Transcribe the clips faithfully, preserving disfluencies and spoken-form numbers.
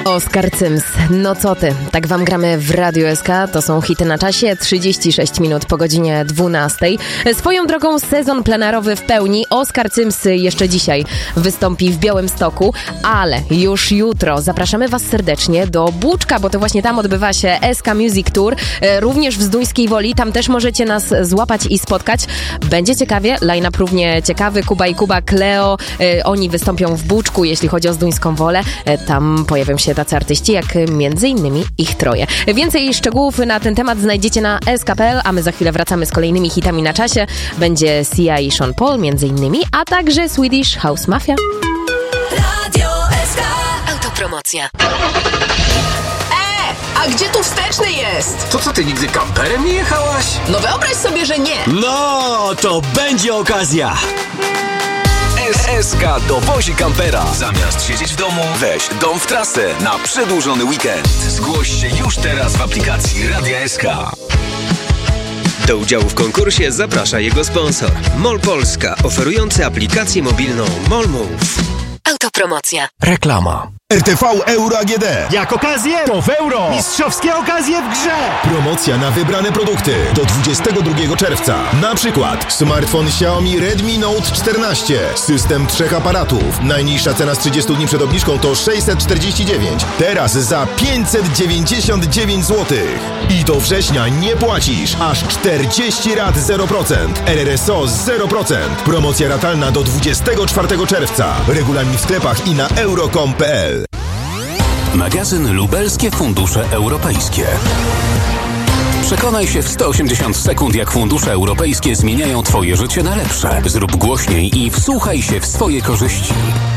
Oskar Cyms, no co ty, tak wam gramy w Radiu S K, to są hity na czasie, trzydzieści sześć minut po godzinie dwunastej. Swoją drogą sezon plenerowy w pełni, Oskar Cyms jeszcze dzisiaj wystąpi w Białymstoku, ale już jutro zapraszamy was serdecznie do Buczka, bo to właśnie tam odbywa się S K Music Tour, również w Zduńskiej Woli, tam też możecie nas złapać i spotkać. Będzie ciekawie, line-up równie ciekawy, Kuba i Kuba, Kleo, oni wystąpią w Buczku, jeśli chodzi o Zduńską Wolę, tam pojawią się tacy artyści jak między innymi ich troje. Więcej szczegółów na ten temat znajdziecie na s k kropka p l, a my za chwilę wracamy z kolejnymi hitami na czasie. Będzie Sia i Sean Paul między innymi, a także Swedish House Mafia. Radio S K. Autopromocja. E, a gdzie tu wsteczny jest? To co, ty nigdy kamperem nie jechałaś? No wyobraź sobie, że nie. No, to będzie okazja. S K dowozi kampera. Zamiast siedzieć w domu, weź dom w trasę na przedłużony weekend. Zgłoś się już teraz w aplikacji Radia S K. Do udziału w konkursie zaprasza jego sponsor. MOL Polska, oferujący aplikację mobilną MOL Move. Autopromocja. Reklama. R T V Euro A G D. Jak okazję, to w euro. Mistrzowskie okazje w grze. Promocja na wybrane produkty do dwudziestego drugiego czerwca. Na przykład smartfon Xiaomi Redmi Note czternaście. System trzech aparatów. Najniższa cena z trzydziestu dni przed obniżką to sześćset czterdzieści dziewięć. Teraz za pięćset dziewięćdziesiąt dziewięć złotych. I do września nie płacisz. Aż czterdzieści rat zero procent. R R S O zero procent. Promocja ratalna do dwudziestego czwartego czerwca. Regulamin w sklepach i na euro kropka com kropka p l. Magazyn Lubelskie Fundusze Europejskie. Przekonaj się w sto osiemdziesiąt sekund, jak fundusze europejskie zmieniają twoje życie na lepsze. Zrób głośniej i wsłuchaj się w swoje korzyści.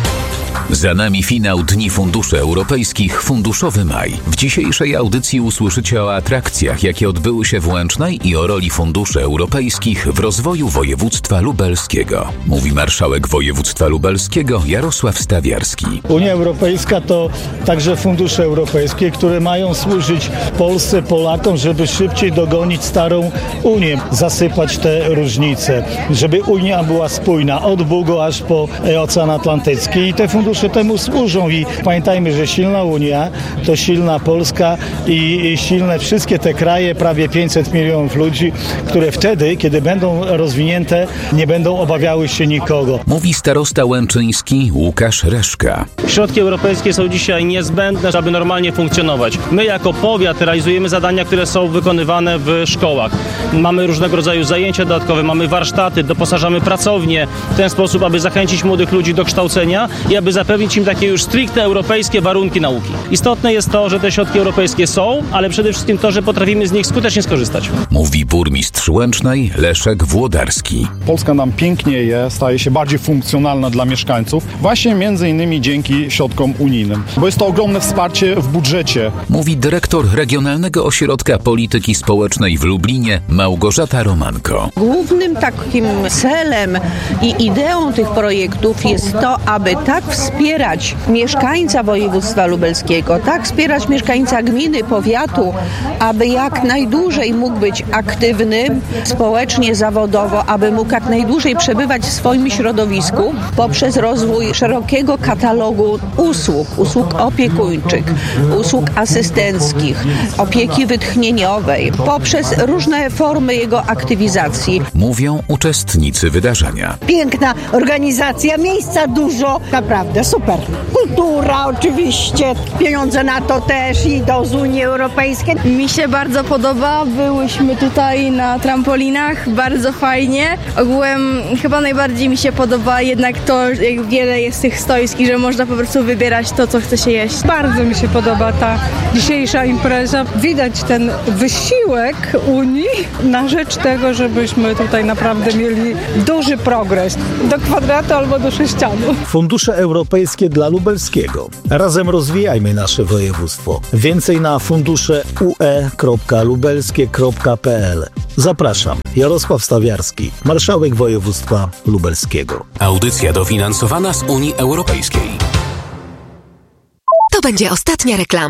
Za nami finał Dni Funduszy Europejskich Funduszowy Maj. W dzisiejszej audycji usłyszycie o atrakcjach, jakie odbyły się w Łęcznej i o roli funduszy europejskich w rozwoju województwa lubelskiego. Mówi marszałek województwa lubelskiego Jarosław Stawiarski. Unia Europejska to także fundusze europejskie, które mają służyć Polsce, Polakom, żeby szybciej dogonić starą Unię, zasypać te różnice, żeby Unia była spójna od Bugo aż po Ocean Atlantycki i te fundusze temu służą i pamiętajmy, że silna Unia to silna Polska i silne wszystkie te kraje, prawie pięćset milionów ludzi, które wtedy, kiedy będą rozwinięte, nie będą obawiały się nikogo. Mówi starosta łęczyński Łukasz Reszka. Środki europejskie są dzisiaj niezbędne, aby normalnie funkcjonować. My jako powiat realizujemy zadania, które są wykonywane w szkołach. Mamy różnego rodzaju zajęcia dodatkowe, mamy warsztaty, doposażamy pracownie w ten sposób, aby zachęcić młodych ludzi do kształcenia i aby zapewnić im takie już stricte europejskie warunki nauki. Istotne jest to, że te środki europejskie są, ale przede wszystkim to, że potrafimy z nich skutecznie skorzystać. Mówi burmistrz Łęcznej Leszek Włodarski. Polska nam pięknieje, staje się bardziej funkcjonalna dla mieszkańców, właśnie między innymi dzięki środkom unijnym, bo jest to ogromne wsparcie w budżecie. Mówi dyrektor Regionalnego Ośrodka Polityki Społecznej w Lublinie Małgorzata Romanko. Głównym takim celem i ideą tych projektów jest to, aby tak wspierać mieszkańca województwa lubelskiego, tak wspierać mieszkańca gminy, powiatu, aby jak najdłużej mógł być aktywny społecznie, zawodowo, aby mógł jak najdłużej przebywać w swoim środowisku poprzez rozwój szerokiego katalogu usług, usług opiekuńczych, usług asystenckich, opieki wytchnieniowej, poprzez różne formy jego aktywizacji. Mówią uczestnicy wydarzenia. Piękna organizacja, miejsca dużo, naprawdę super. Kultura oczywiście, pieniądze na to też idą z Unii Europejskiej. Mi się bardzo podoba, byłyśmy tutaj na trampolinach, bardzo fajnie. Ogółem chyba najbardziej mi się podoba jednak to, jak wiele jest tych stoisk i że można po prostu wybierać to, co chce się jeść. Bardzo mi się podoba ta dzisiejsza impreza. Widać ten wysiłek Unii na rzecz tego, żebyśmy tutaj naprawdę mieli duży progres do kwadratu albo do sześcianu. Fundusze europejskie dla lubelskiego. Razem rozwijajmy nasze województwo. Więcej na fundusze u e kropka lubelskie kropka p l. Zapraszam. Jarosław Stawiarski, marszałek województwa lubelskiego. Audycja dofinansowana z Unii Europejskiej. To będzie ostatnia reklama.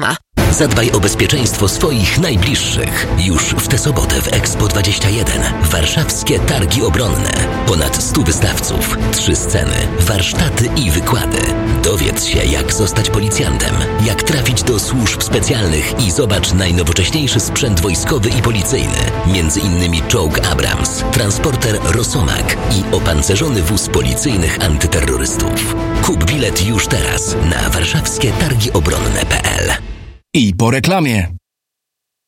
Zadbaj o bezpieczeństwo swoich najbliższych. Już w tę sobotę w Expo dwadzieścia jeden. Warszawskie Targi Obronne. Ponad stu wystawców, trzy sceny, warsztaty i wykłady. Dowiedz się, jak zostać policjantem, jak trafić do służb specjalnych i zobacz najnowocześniejszy sprzęt wojskowy i policyjny. Między innymi czołg Abrams, transporter Rosomak i opancerzony wóz policyjnych antyterrorystów. Kup bilet już teraz na warszawskie targi obronne kropka p l. I po reklamie.